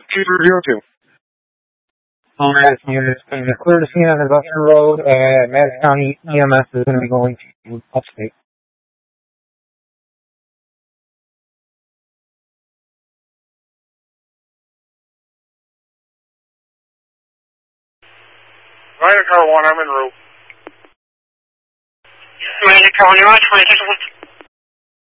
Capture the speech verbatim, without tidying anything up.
two three zero two. All Madison units, going to clear the scene on the Buster Road, and Madison County E M S is going to be going to upstate. Ryan Car one, I'm en route. Ryan Car one, you're on twenty-six.